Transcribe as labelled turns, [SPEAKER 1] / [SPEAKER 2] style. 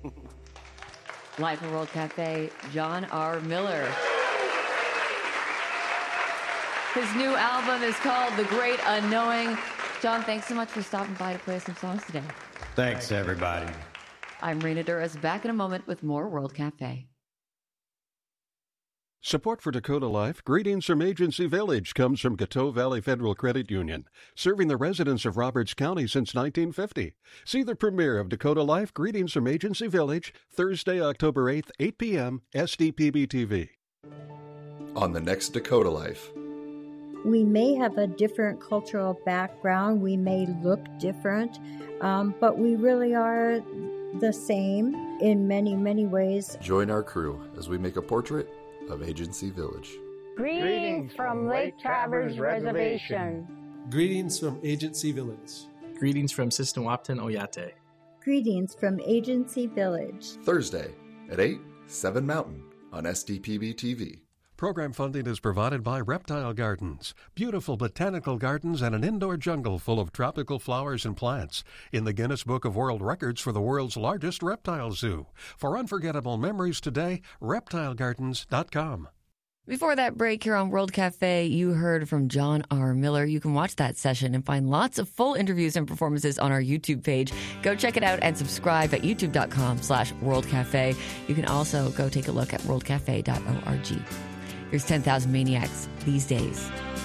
[SPEAKER 1] Live from World Cafe, John R. Miller. His new album is called The Great Unknowing. John, thanks so much for stopping by to play us some songs today.
[SPEAKER 2] Thanks, everybody.
[SPEAKER 1] I'm Rena Duras, back in a moment with more World Cafe.
[SPEAKER 3] Support for Dakota Life, greetings from Agency Village, comes from Coteau Valley Federal Credit Union, serving the residents of Roberts County since 1950. See the premiere of Dakota Life, greetings from Agency Village, Thursday, October 8th, 8 p.m., SDPB TV.
[SPEAKER 4] On the next Dakota Life.
[SPEAKER 5] We may have a different cultural background, we may look different, but we really are the same in many, many ways.
[SPEAKER 4] Join our crew as we make a portrait of Agency Village.
[SPEAKER 6] Greetings from Lake Traverse Reservation.
[SPEAKER 7] Greetings from Agency Village.
[SPEAKER 8] Greetings from Sistawapton Oyate.
[SPEAKER 5] Greetings from Agency Village.
[SPEAKER 4] Thursday at 8, 7 Mountain on SDPB TV.
[SPEAKER 3] Program funding is provided by Reptile Gardens, beautiful botanical gardens and an indoor jungle full of tropical flowers and plants, in the Guinness Book of World Records for the world's largest reptile zoo. For unforgettable memories today, reptilegardens.com.
[SPEAKER 1] Before that break here on World Cafe, you heard from John R. Miller. You can watch that session and find lots of full interviews and performances on our YouTube page. Go check it out and subscribe at youtube.com/worldcafe. You can also go take a look at worldcafe.org. Here's 10,000 Maniacs These Days.